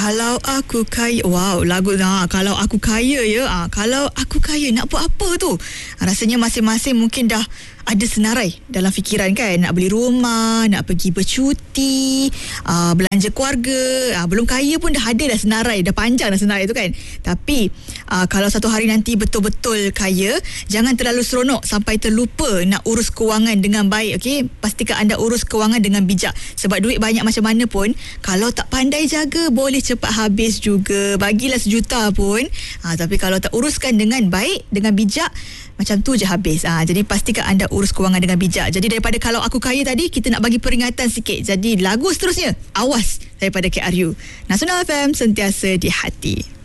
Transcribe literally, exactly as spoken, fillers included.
Kalau aku kaya, wow, lagu ha, kalau aku kaya ya, ha, kalau aku kaya nak buat apa tu? Ha, rasanya masing-masing mungkin dah ada senarai dalam fikiran kan, nak beli rumah, nak pergi bercuti, uh, belanja keluarga, uh, belum kaya pun dah ada dah senarai, dah panjang dah senarai tu kan. Tapi uh, kalau satu hari nanti betul-betul kaya, jangan terlalu seronok sampai terlupa nak urus kewangan dengan baik, okey? Pastikan anda urus kewangan dengan bijak, sebab duit banyak macam mana pun kalau tak pandai jaga boleh cepat habis juga. Bagilah sejuta pun, uh, tapi kalau tak uruskan dengan baik, dengan bijak, macam tu je habis. Ha, jadi pastikan anda urus kewangan dengan bijak. Jadi daripada kalau aku kaya tadi, kita nak bagi peringatan sikit. Jadi lagu seterusnya, Awas daripada K R U. Nasional F M, sentiasa di hati.